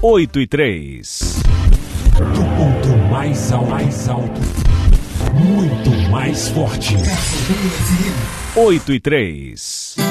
8 e 3. Do ponto mais alto, muito mais forte. 8 e 3.